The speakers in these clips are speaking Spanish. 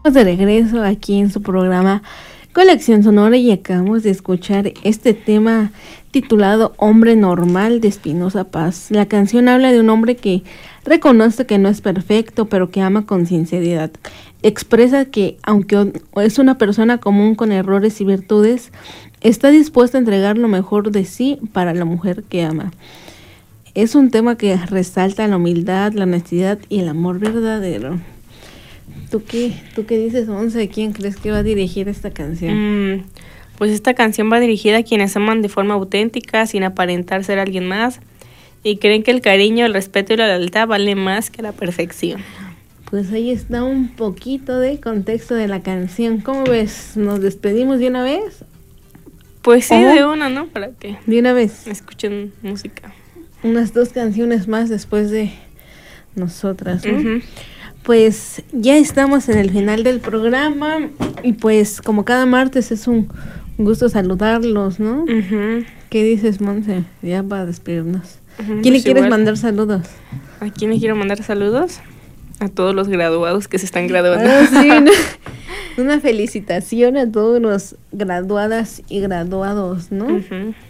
De regreso aquí en su programa Colección Sonora y acabamos de escuchar este tema titulado Hombre Normal de Espinoza Paz. La canción habla de un hombre que reconoce que no es perfecto, pero que ama con sinceridad. Expresa que, aunque es una persona común con errores y virtudes, está dispuesto a entregar lo mejor de sí para la mujer que ama. Es un tema que resalta la humildad, la honestidad y el amor verdadero. ¿Tú qué dices, Monse? ¿Quién crees que va a dirigir esta canción? Pues esta canción va dirigida a quienes aman de forma auténtica, sin aparentar ser alguien más, y creen que el cariño, el respeto y la lealtad vale más que la perfección. Pues ahí está un poquito de contexto de la canción. ¿Cómo ves? ¿Nos despedimos de una vez? Pues sí, de una, ¿no? Para que de una vez escuchen música. Unas 2 canciones más después de nosotras, ¿no? Pues ya estamos en el final del programa y pues como cada martes es un gusto saludarlos, ¿no? ¿Qué dices, Monse? Ya para despedirnos. ¿Quién le quieres mandar saludos? ¿A quién le quiero mandar saludos? A todos los graduados que se están graduando. Sí, una felicitación a todos los graduadas y graduados, ¿no?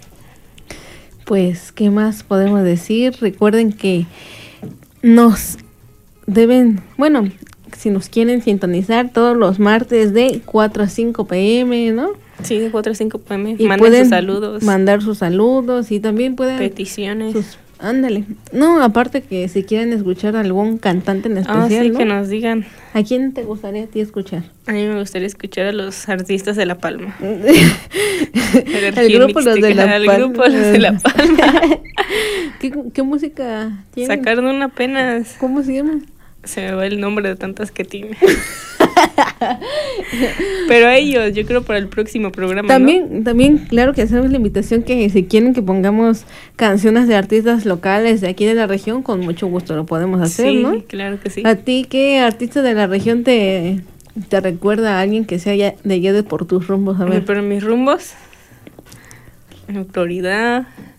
Pues, ¿qué más podemos decir? Recuerden que nos deben, bueno, si nos quieren sintonizar todos los martes de 4 a 5 p.m., ¿no? Sí, de 4 a 5 p.m. Y manden sus saludos. Mandar sus saludos y también pueden... peticiones. Ándale. No, aparte que si quieren escuchar a algún cantante en especial, sí, ¿no? que nos digan. ¿A quién te gustaría a ti escuchar? A mí me gustaría escuchar a los artistas de La Palma. El grupo Los de La Palma. ¿Qué música tienen? Sacaron una apenas. ¿Cómo se llama? Se me va el nombre de tantas que tiene. Pero a ellos, yo creo para el próximo programa, También, claro que hacemos la invitación que si quieren que pongamos canciones de artistas locales de aquí de la región, con mucho gusto lo podemos hacer, ¿no? Sí, claro que sí. ¿A ti qué artista de la región te recuerda a alguien que sea de allá de por tus rumbos? A ver. Pero mis rumbos, en autoridad,